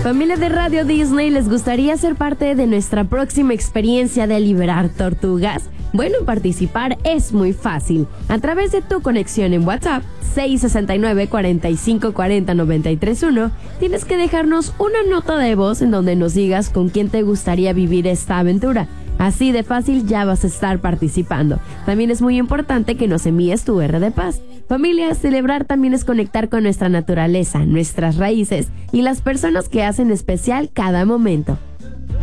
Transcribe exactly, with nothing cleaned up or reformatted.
Familia de Radio Disney, ¿les gustaría ser parte de nuestra próxima experiencia de liberar tortugas? Bueno, participar es muy fácil. A través de tu conexión en WhatsApp seis seis nueve, cuatro cinco cuatro cero, nueve tres uno, tienes que dejarnos una nota de voz en donde nos digas con quién te gustaría vivir esta aventura. Así de fácil ya vas a estar participando. También es muy importante que nos envíes tu R de paz. Familia, celebrar también es conectar con nuestra naturaleza, nuestras raíces y las personas que hacen especial cada momento.